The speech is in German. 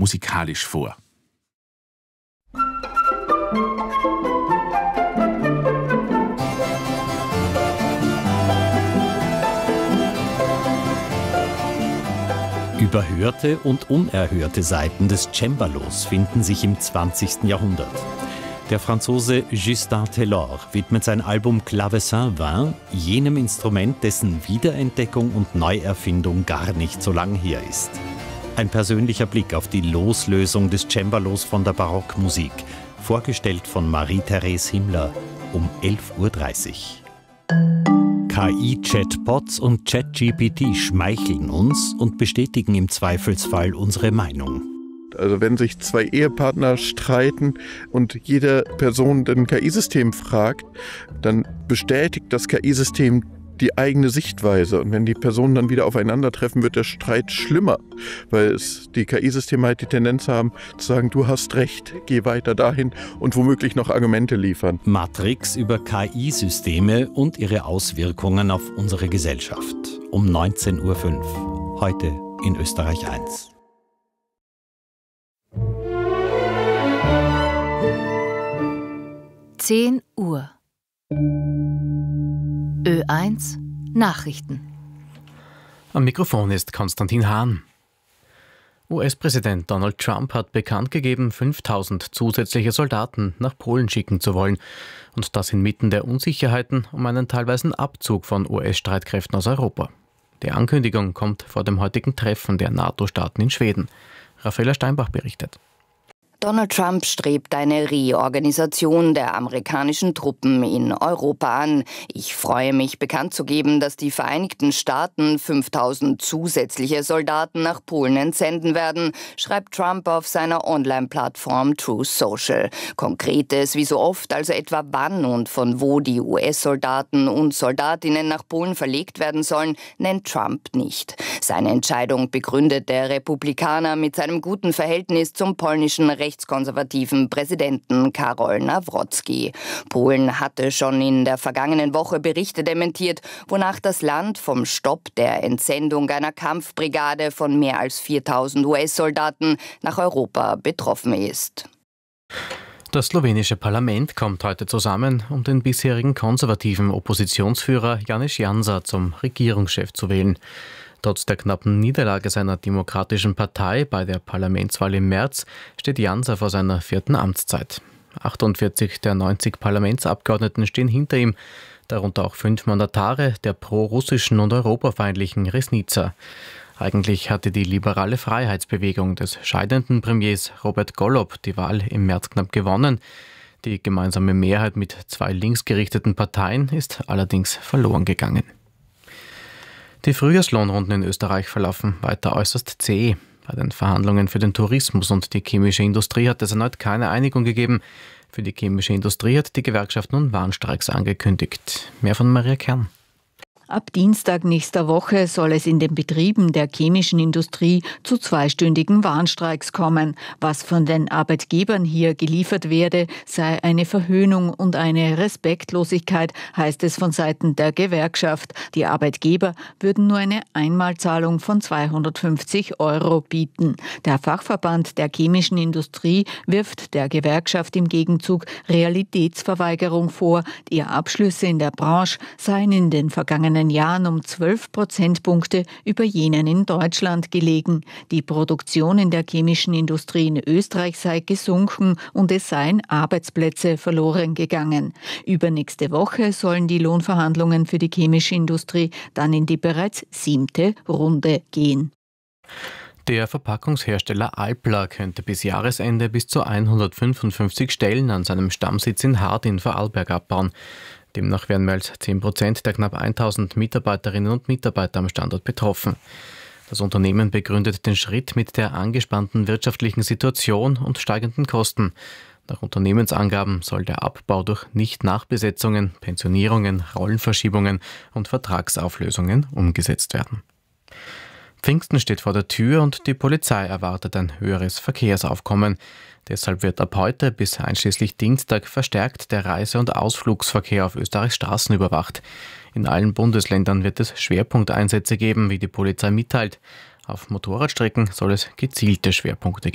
musikalisch vor. Überhörte und unerhörte Seiten des Cembalos finden sich im 20. Jahrhundert. Der Franzose Justin Taylor widmet sein Album Clavecin 20 jenem Instrument, dessen Wiederentdeckung und Neuerfindung gar nicht so lang her ist. Ein persönlicher Blick auf die Loslösung des Cembalos von der Barockmusik, vorgestellt von Marie-Therese Himmler um 11.30 Uhr. KI-Chatbots und ChatGPT schmeicheln uns und bestätigen im Zweifelsfall unsere Meinung. Also wenn sich zwei Ehepartner streiten und jede Person ein KI-System fragt, dann bestätigt das KI-System die eigene Sichtweise. Und wenn die Personen dann wieder aufeinandertreffen, wird der Streit schlimmer, weil die KI-Systeme halt die Tendenz haben zu sagen, du hast recht, geh weiter dahin und womöglich noch Argumente liefern. Matrix über KI-Systeme und ihre Auswirkungen auf unsere Gesellschaft. Um 19.05 Uhr. Heute in Österreich 1. Uhr. Ö1 Nachrichten. Am Mikrofon ist Konstantin Hahn. US-Präsident Donald Trump hat bekannt gegeben, 5000 zusätzliche Soldaten nach Polen schicken zu wollen. Und das inmitten der Unsicherheiten um einen teilweisen Abzug von US-Streitkräften aus Europa. Die Ankündigung kommt vor dem heutigen Treffen der NATO-Staaten in Schweden. Raffaella Steinbach berichtet. Donald Trump strebt eine Reorganisation der amerikanischen Truppen in Europa an. Ich freue mich, bekannt zu geben, dass die Vereinigten Staaten 5000 zusätzliche Soldaten nach Polen entsenden werden, schreibt Trump auf seiner Online-Plattform Truth Social. Konkretes, wie so oft, also etwa wann und von wo die US-Soldaten und Soldatinnen nach Polen verlegt werden sollen, nennt Trump nicht. Seine Entscheidung begründet der Republikaner mit seinem guten Verhältnis zum polnischen rechtskonservativen Präsidenten Karol Nawrocki. Polen hatte schon in der vergangenen Woche Berichte dementiert, wonach das Land vom Stopp der Entsendung einer Kampfbrigade von mehr als 4000 US-Soldaten nach Europa betroffen ist. Das slowenische Parlament kommt heute zusammen, um den bisherigen konservativen Oppositionsführer Janez Janša zum Regierungschef zu wählen. Trotz der knappen Niederlage seiner Demokratischen Partei bei der Parlamentswahl im März steht Janša vor seiner 4. Amtszeit. 48 der 90 Parlamentsabgeordneten stehen hinter ihm, darunter auch 5 Mandatare der pro-russischen und europafeindlichen Resnica. Eigentlich hatte die liberale Freiheitsbewegung des scheidenden Premiers Robert Golob die Wahl im März knapp gewonnen. Die gemeinsame Mehrheit mit 2 linksgerichteten Parteien ist allerdings verloren gegangen. Die Frühjahrslohnrunden in Österreich verlaufen weiter äußerst zäh. Bei den Verhandlungen für den Tourismus und die chemische Industrie hat es erneut keine Einigung gegeben. Für die chemische Industrie hat die Gewerkschaft nun Warnstreiks angekündigt. Mehr von Maria Kern. Ab Dienstag nächster Woche soll es in den Betrieben der chemischen Industrie zu 2-stündigen Warnstreiks kommen. Was von den Arbeitgebern hier geliefert werde, sei eine Verhöhnung und eine Respektlosigkeit, heißt es von Seiten der Gewerkschaft. Die Arbeitgeber würden nur eine Einmalzahlung von 250 € bieten. Der Fachverband der chemischen Industrie wirft der Gewerkschaft im Gegenzug Realitätsverweigerung vor. Die Abschlüsse in der Branche seien in den vergangenen Jahren um 12 Prozentpunkte über jenen in Deutschland gelegen. Die Produktion in der chemischen Industrie in Österreich sei gesunken und es seien Arbeitsplätze verloren gegangen. Übernächste Woche sollen die Lohnverhandlungen für die chemische Industrie dann in die bereits 7. Runde gehen. Der Verpackungshersteller Alpla könnte bis Jahresende bis zu 155 Stellen an seinem Stammsitz in Hard in Vorarlberg abbauen. Demnach wären mehr als 10% der knapp 1000 Mitarbeiterinnen und Mitarbeiter am Standort betroffen. Das Unternehmen begründet den Schritt mit der angespannten wirtschaftlichen Situation und steigenden Kosten. Nach Unternehmensangaben soll der Abbau durch Nicht-Nachbesetzungen, Pensionierungen, Rollenverschiebungen und Vertragsauflösungen umgesetzt werden. Pfingsten steht vor der Tür und die Polizei erwartet ein höheres Verkehrsaufkommen. Deshalb wird ab heute bis einschließlich Dienstag verstärkt der Reise- und Ausflugsverkehr auf Österreichs Straßen überwacht. In allen Bundesländern wird es Schwerpunkteinsätze geben, wie die Polizei mitteilt. Auf Motorradstrecken soll es gezielte Schwerpunkte geben.